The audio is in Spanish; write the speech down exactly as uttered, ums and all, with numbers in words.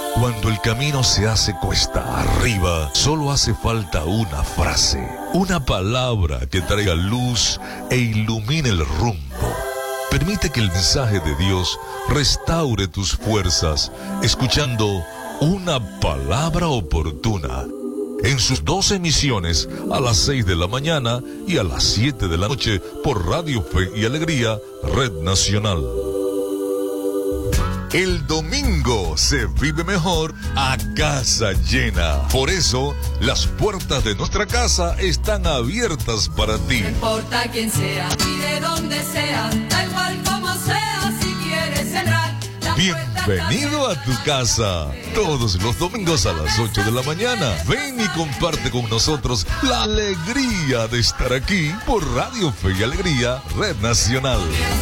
Cuando el camino se hace cuesta arriba, solo hace falta una frase, una palabra que traiga luz e ilumine el rumbo. Permite que el mensaje de Dios restaure tus fuerzas, escuchando una palabra oportuna. En sus dos emisiones, a las seis de la mañana y a las siete de la noche, por Radio Fe y Alegría, Red Nacional. El domingo se vive mejor a casa llena. Por eso, las puertas de nuestra casa están abiertas para ti. No importa quién sea y de dónde sea, da igual como sea, si quieres entrar. Bienvenido a tu casa. Todos los domingos a las ocho de la mañana. Ven y comparte con nosotros la alegría de estar aquí por Radio Fe y Alegría, Red Nacional.